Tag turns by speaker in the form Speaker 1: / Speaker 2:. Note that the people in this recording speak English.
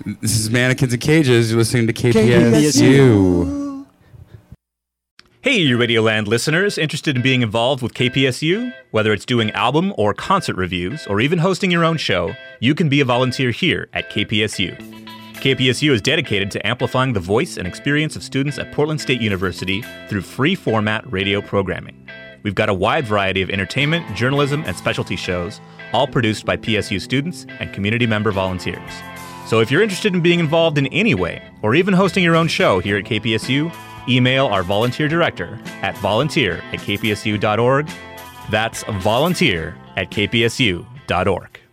Speaker 1: This is Mannequins in Cages. You're listening to KPSU.
Speaker 2: Hey, you Radioland listeners, interested in being involved with KPSU? Whether it's doing album or concert reviews, or even hosting your own show, you can be a volunteer here at KPSU. KPSU is dedicated to amplifying the voice and experience of students at Portland State University through free-format radio programming. We've got a wide variety of entertainment, journalism, and specialty shows, all produced by PSU students and community member volunteers. So if you're interested in being involved in any way, or even hosting your own show here at KPSU, email our volunteer director at volunteer@kpsu.org. That's volunteer@kpsu.org.